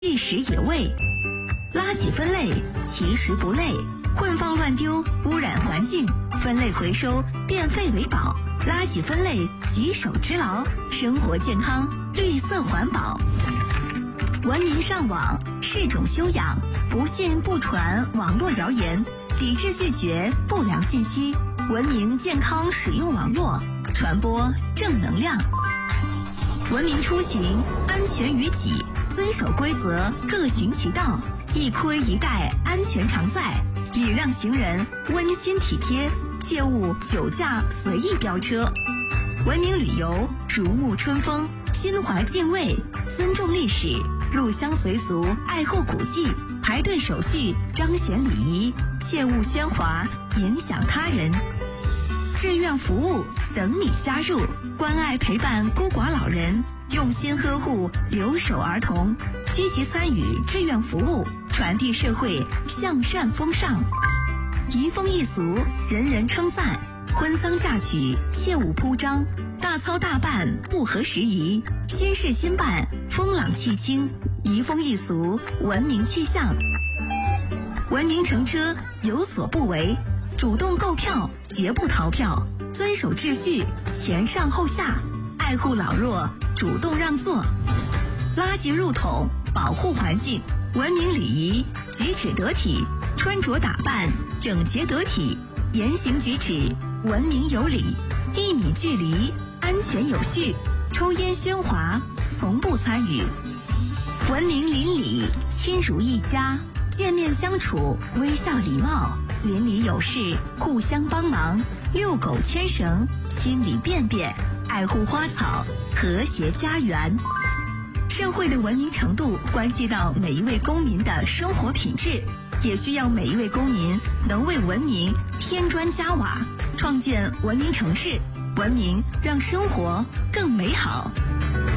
一时野味。垃圾分类其实不累，混放乱丢污染环境，分类回收变废为宝。垃圾分类棘手之劳，生活健康绿色环保。文明上网是种修养，不信不传网络谣言，抵制拒绝不良信息，文明健康使用网络，传播正能量。文明出行，安全于己，遵守规则，各行其道，一盔一带，安全常在，礼让行人，温馨体贴，切勿酒驾随意飙车。文明旅游，如沐春风，心怀敬畏，尊重历史，入乡随俗，爱护古迹，排队手续，彰显礼仪，切勿喧哗，影响他人。志愿服务等你加入，关爱陪伴孤寡老人，用心呵护留守儿童，积极参与志愿服务，传递社会向善风尚。移风易俗，人人称赞，婚丧嫁娶切勿铺张，大操大办不合时宜，新事新办风朗气清，移风易俗，文明气象。文明乘车有所不为，主动购票绝不逃票，遵守秩序前上后下，爱护老弱主动让座。垃圾入桶保护环境，文明礼仪举止得体，穿着打扮整洁得体，言行举止文明有礼，1米距离安全有序，抽烟喧哗从不参与。文明邻里亲如一家，见面相处微笑礼貌，邻里有事互相帮忙，遛狗牵绳清理便便，爱护花草和谐家园。社会的文明程度关系到每一位公民的生活品质，也需要每一位公民能为文明添砖加瓦，创建文明城市，文明让生活更美好。